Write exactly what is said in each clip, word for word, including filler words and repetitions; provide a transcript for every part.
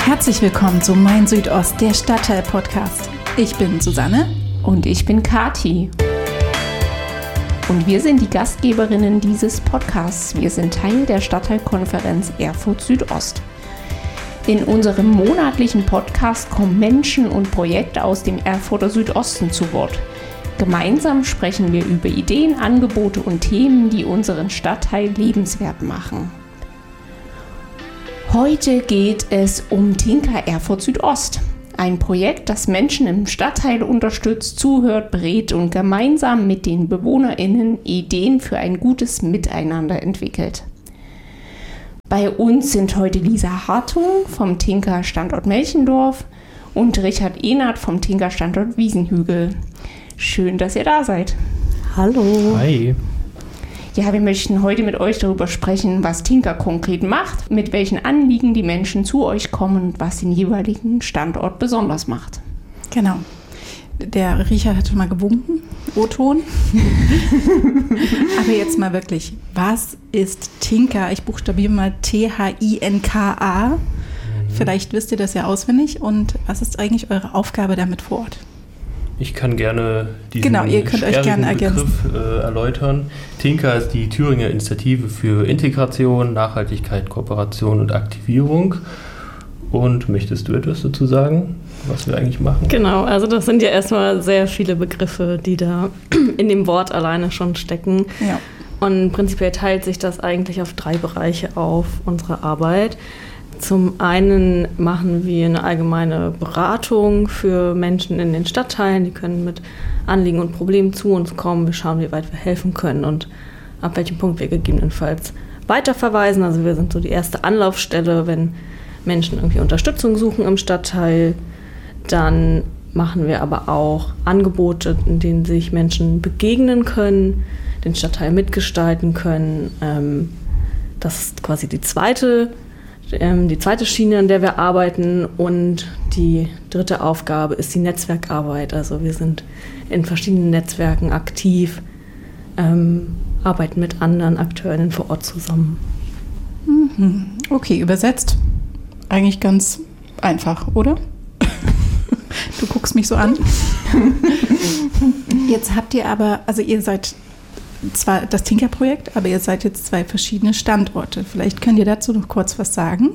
Herzlich willkommen zu Mein Südost, der Stadtteil-Podcast. Ich bin Susanne. Und ich bin Kathi. Und wir sind die Gastgeberinnen dieses Podcasts. Wir sind Teil der Stadtteilkonferenz Erfurt Südost. In unserem monatlichen Podcast kommen Menschen und Projekte aus dem Erfurter Südosten zu Wort. Gemeinsam sprechen wir über Ideen, Angebote und Themen, die unseren Stadtteil lebenswert machen. Heute geht es um Tinker Erfurt Südost. Ein Projekt, das Menschen im Stadtteil unterstützt, zuhört, berät und gemeinsam mit den BewohnerInnen Ideen für ein gutes Miteinander entwickelt. Bei uns sind heute Lisa Hartung vom Tinker Standort Melchendorf und Richard Ehnert vom Tinker Standort Wiesenhügel. Schön, dass ihr da seid. Hallo. Hi. Ja, wir möchten heute mit euch darüber sprechen, was Tinker konkret macht, mit welchen Anliegen die Menschen zu euch kommen und was den jeweiligen Standort besonders macht. Genau. Der Richard hat schon mal gewunken, O-Ton. Aber jetzt mal wirklich, was ist Tinker? Ich buchstabiere mal T H I N K A. Mhm. Vielleicht wisst ihr das ja auswendig. Und was ist eigentlich eure Aufgabe damit vor Ort? Ich kann gerne diesen genau, ihr könnt euch gerne Begriff äh, erläutern. Tinker ist die Thüringer Initiative für Integration, Nachhaltigkeit, Kooperation und Aktivierung. Und möchtest du etwas dazu sagen, was wir eigentlich machen? Genau, also das sind ja erstmal sehr viele Begriffe, die da in dem Wort alleine schon stecken. Ja. Und prinzipiell teilt sich das eigentlich auf drei Bereiche auf, unsere Arbeit. Zum einen machen wir eine allgemeine Beratung für Menschen in den Stadtteilen. Die können mit Anliegen und Problemen zu uns kommen. Wir schauen, wie weit wir helfen können und ab welchem Punkt wir gegebenenfalls weiterverweisen. Also wir sind so die erste Anlaufstelle, wenn Menschen irgendwie Unterstützung suchen im Stadtteil. Dann machen wir aber auch Angebote, in denen sich Menschen begegnen können, den Stadtteil mitgestalten können. Das ist quasi die zweite Die zweite Schiene, an der wir arbeiten, und die dritte Aufgabe ist die Netzwerkarbeit. Also wir sind in verschiedenen Netzwerken aktiv, ähm, arbeiten mit anderen Akteuren vor Ort zusammen. Okay, übersetzt. Eigentlich ganz einfach, oder? Du guckst mich so an. Jetzt habt ihr aber, also ihr seid zwar das Tinker-Projekt, aber ihr seid jetzt zwei verschiedene Standorte. Vielleicht könnt ihr dazu noch kurz was sagen?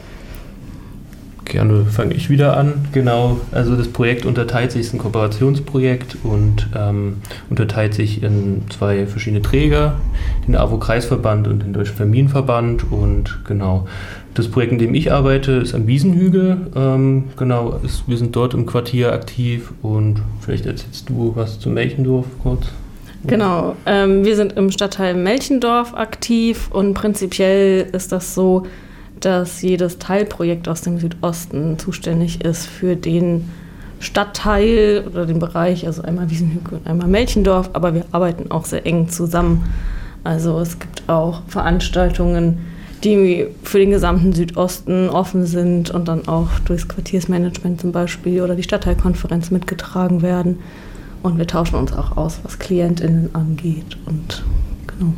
Gerne fange ich wieder an. Genau, also das Projekt unterteilt sich, es ist ein Kooperationsprojekt und ähm, unterteilt sich in zwei verschiedene Träger, den A W O-Kreisverband und den Deutschen Familienverband. Und genau, das Projekt, in dem ich arbeite, ist am Wiesenhügel. Ähm, genau, ist, wir sind dort im Quartier aktiv und vielleicht erzählst du was zu Melchendorf kurz. Genau, ähm, wir sind im Stadtteil Melchendorf aktiv und prinzipiell ist das so, dass jedes Teilprojekt aus dem Südosten zuständig ist für den Stadtteil oder den Bereich, also einmal Wiesenhügel und einmal Melchendorf, aber wir arbeiten auch sehr eng zusammen. Also es gibt auch Veranstaltungen, die für den gesamten Südosten offen sind und dann auch durchs Quartiersmanagement zum Beispiel oder die Stadtteilkonferenz mitgetragen werden. Und wir tauschen uns auch aus, was KlientInnen angeht. Und genau.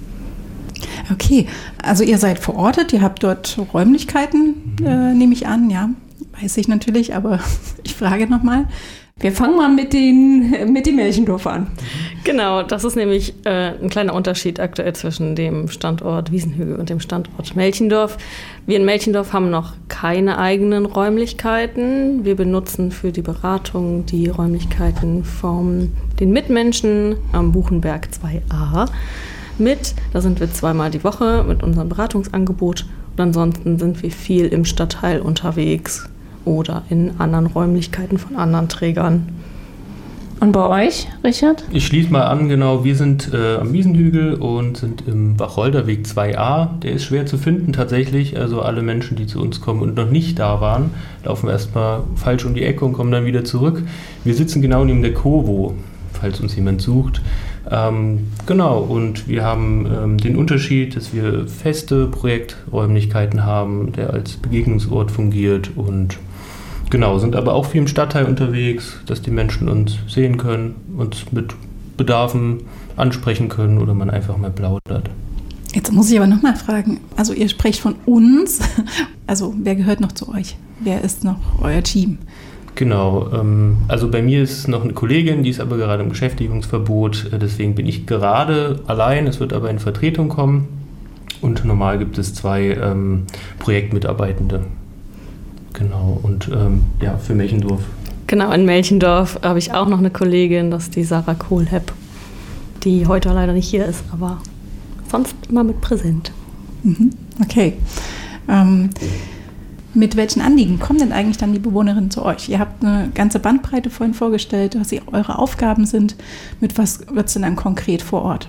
Okay, also ihr seid verortet, ihr habt dort Räumlichkeiten, äh, nehme ich an, ja. Weiß ich natürlich, aber ich frage nochmal. Wir fangen mal mit, den, mit dem Melchendorf an. Genau, das ist nämlich äh, ein kleiner Unterschied aktuell zwischen dem Standort Wiesenhügel und dem Standort Melchendorf. Wir in Melchendorf haben noch keine eigenen Räumlichkeiten. Wir benutzen für die Beratung die Räumlichkeiten von den Mitmenschen am Buchenberg zwei a mit. Da sind wir zweimal die Woche mit unserem Beratungsangebot. Und ansonsten sind wir viel im Stadtteil unterwegs oder in anderen Räumlichkeiten von anderen Trägern. Und bei euch, Richard? Ich schließe mal an, genau, wir sind äh, am Wiesenhügel und sind im Wacholderweg zwei a. Der ist schwer zu finden tatsächlich, also alle Menschen, die zu uns kommen und noch nicht da waren, laufen erstmal falsch um die Ecke und kommen dann wieder zurück. Wir sitzen genau neben der Kovo, falls uns jemand sucht. Ähm, genau, und wir haben ähm, den Unterschied, dass wir feste Projekträumlichkeiten haben, der als Begegnungsort fungiert und genau, sind aber auch viel im Stadtteil unterwegs, dass die Menschen uns sehen können, uns mit Bedarfen ansprechen können oder man einfach mal plaudert. Jetzt muss ich aber nochmal fragen, also ihr sprecht von uns also wer gehört noch zu euch? Wer ist noch euer Team? Genau, ähm, also bei mir ist noch eine Kollegin, die ist aber gerade im Beschäftigungsverbot, äh, deswegen bin ich gerade allein, es wird aber in Vertretung kommen und normal gibt es zwei ähm, Projektmitarbeitende. Genau, und ähm, ja, für Melchendorf. Genau, in Melchendorf habe ich auch noch eine Kollegin, das ist die Sarah Kohlhepp, die heute leider nicht hier ist, aber sonst immer mit präsent. Mhm. Okay. Ähm, mit welchen Anliegen kommen denn eigentlich dann die Bewohnerinnen zu euch? Ihr habt eine ganze Bandbreite vorhin vorgestellt, was eure Aufgaben sind. Mit was wird es denn dann konkret vor Ort?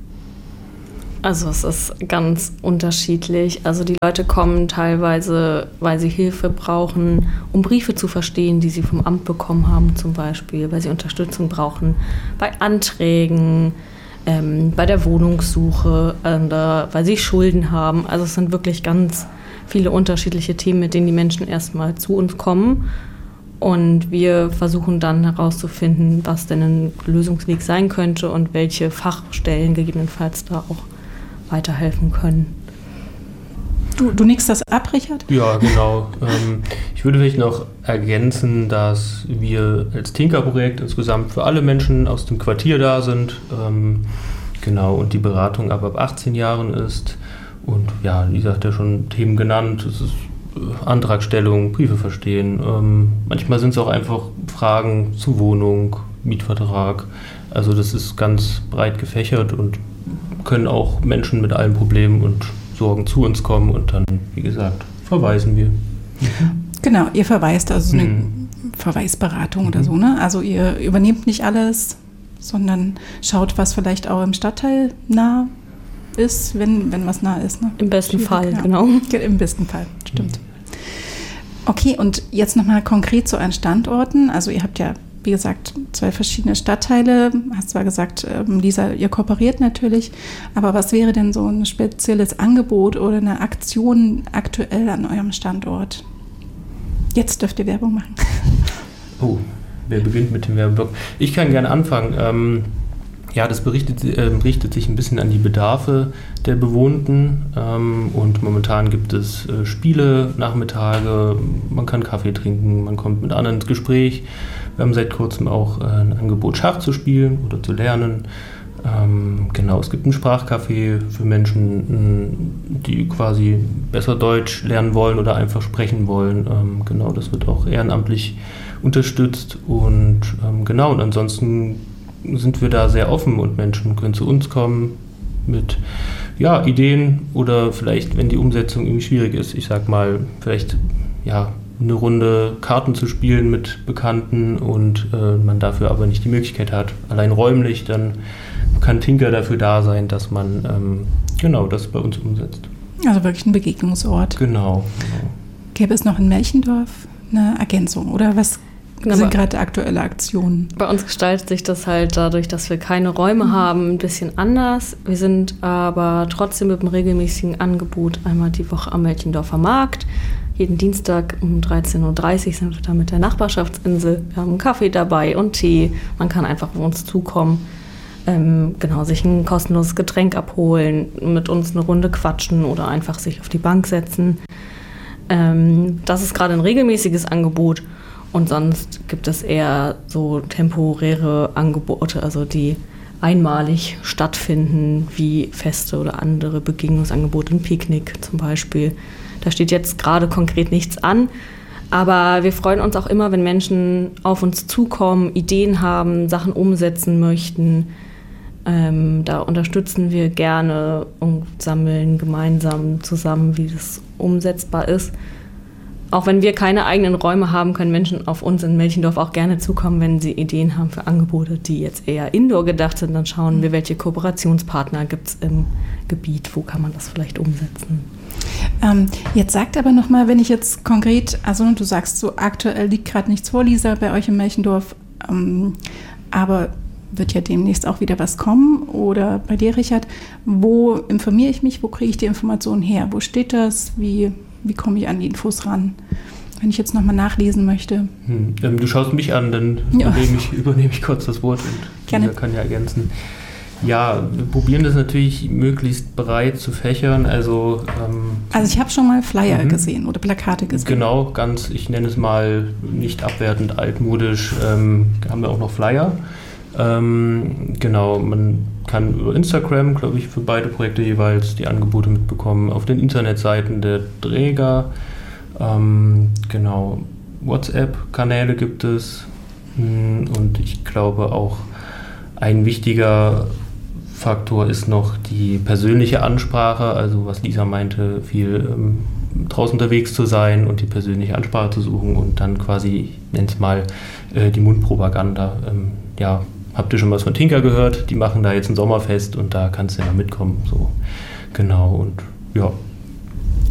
Also es ist ganz unterschiedlich. Also die Leute kommen teilweise, weil sie Hilfe brauchen, um Briefe zu verstehen, die sie vom Amt bekommen haben zum Beispiel, weil sie Unterstützung brauchen bei Anträgen, ähm, bei der Wohnungssuche, äh, weil sie Schulden haben. Also es sind wirklich ganz viele unterschiedliche Themen, mit denen die Menschen erstmal zu uns kommen. Und wir versuchen dann herauszufinden, was denn ein Lösungsweg sein könnte und welche Fachstellen gegebenenfalls da auch weiterhelfen können. Du, du nickst das ab, Richard? Ja, genau. ähm, ich würde vielleicht noch ergänzen, dass wir als Tinker-Projekt insgesamt für alle Menschen aus dem Quartier da sind. Ähm, genau, und die Beratung ab ab achtzehn Jahren ist. Und ja, wie gesagt, ja schon Themen genannt. Es ist äh, Antragstellung, Briefe verstehen. Ähm, manchmal sind es auch einfach Fragen zu Wohnung, Mietvertrag. Also das ist ganz breit gefächert und können auch Menschen mit allen Problemen und Sorgen zu uns kommen und dann, wie gesagt, verweisen wir. Mhm. Genau, ihr verweist, also eine Mhm. Verweisberatung Mhm. oder so, ne? Also ihr übernehmt nicht alles, sondern schaut, was vielleicht auch im Stadtteil nah ist, wenn, wenn was nah ist. Ne? Im besten Schwierig, Fall, ja. genau. Im besten Fall, stimmt. Okay, und jetzt nochmal konkret zu euren Standorten. Also ihr habt ja, wie gesagt, zwei verschiedene Stadtteile. Hast zwar gesagt, ähm, Lisa, ihr kooperiert natürlich, aber was wäre denn so ein spezielles Angebot oder eine Aktion aktuell an eurem Standort? Jetzt dürft ihr Werbung machen. Oh, wer beginnt mit dem Werbeblock? Ich kann gerne anfangen. Ähm, ja, das berichtet, äh, richtet sich ein bisschen an die Bedarfe der Bewohnten ähm, und momentan gibt es äh, Spiele, Nachmittage, man kann Kaffee trinken, man kommt mit anderen ins Gespräch. Wir haben seit kurzem auch äh, ein Angebot, Schach zu spielen oder zu lernen. Ähm, genau, es gibt ein Sprachcafé für Menschen, die quasi besser Deutsch lernen wollen oder einfach sprechen wollen. Ähm, genau, das wird auch ehrenamtlich unterstützt und ähm, genau, und ansonsten sind wir da sehr offen und Menschen können zu uns kommen mit ja, Ideen oder vielleicht, wenn die Umsetzung irgendwie schwierig ist, ich sag mal, vielleicht ja, eine Runde Karten zu spielen mit Bekannten und äh, man dafür aber nicht die Möglichkeit hat, allein räumlich, dann kann Tinker dafür da sein, dass man ähm, genau das bei uns umsetzt. Also wirklich ein Begegnungsort. Genau. genau. Gäbe es noch in Melchendorf eine Ergänzung oder was Genau, sind gerade aktuelle Aktionen? Bei uns gestaltet sich das halt dadurch, dass wir keine Räume mhm. haben, ein bisschen anders. Wir sind aber trotzdem mit einem regelmäßigen Angebot einmal die Woche am Melchendorfer Markt. Jeden Dienstag um dreizehn Uhr dreißig sind wir da mit der Nachbarschaftsinsel. Wir haben einen Kaffee dabei und Tee. Man kann einfach auf uns zukommen, ähm, genau, sich ein kostenloses Getränk abholen, mit uns eine Runde quatschen oder einfach sich auf die Bank setzen. Ähm, das ist gerade ein regelmäßiges Angebot. Und sonst gibt es eher so temporäre Angebote, also die einmalig stattfinden, wie Feste oder andere Begegnungsangebote, ein Picknick zum Beispiel. Da steht jetzt gerade konkret nichts an, aber wir freuen uns auch immer, wenn Menschen auf uns zukommen, Ideen haben, Sachen umsetzen möchten. Ähm, da unterstützen wir gerne und sammeln gemeinsam zusammen, wie das umsetzbar ist. Auch wenn wir keine eigenen Räume haben, können Menschen auf uns in Melchendorf auch gerne zukommen, wenn sie Ideen haben für Angebote, die jetzt eher indoor gedacht sind. Dann schauen wir, welche Kooperationspartner gibt es im Gebiet, wo kann man das vielleicht umsetzen. Ähm, jetzt sagt aber nochmal, wenn ich jetzt konkret, also du sagst so, aktuell liegt gerade nichts vor, Lisa, bei euch in Melchendorf, ähm, aber wird ja demnächst auch wieder was kommen. Oder bei dir, Richard, wo informiere ich mich, wo kriege ich die Informationen her? Wo steht das? Wie... Wie komme ich an die Infos ran, wenn ich jetzt nochmal nachlesen möchte? Hm, ähm, du schaust mich an, dann ja. übernehme, ich, übernehme ich kurz das Wort und Lisa kann ja ergänzen. Ja, wir probieren das natürlich möglichst breit zu fächern. Also, ähm, also ich habe schon mal Flyer mhm. gesehen oder Plakate gesehen. Genau, ganz, ich nenne es mal nicht abwertend, altmodisch, ähm, haben wir auch noch Flyer. Ähm, genau, man kann über Instagram, glaube ich, für beide Projekte jeweils die Angebote mitbekommen, auf den Internetseiten der Träger. Ähm, genau, WhatsApp-Kanäle gibt es und ich glaube auch ein wichtiger Faktor ist noch die persönliche Ansprache, also was Lisa meinte, viel ähm, draußen unterwegs zu sein und die persönliche Ansprache zu suchen und dann quasi, ich nenne es mal, äh, die Mundpropaganda. Ähm, ja, habt ihr schon was von Tinker gehört? Die machen da jetzt ein Sommerfest und da kannst du ja mitkommen. So. Genau, und ja,